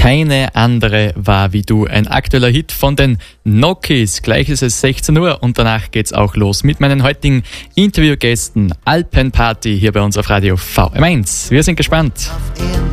Keine andere war wie du. Ein aktueller Hit von den Nokis. Gleich ist es 16 Uhr und danach geht's auch los mit meinen heutigen Interviewgästen. Alpenparty hier bei uns auf Radio VM1. Wir sind gespannt.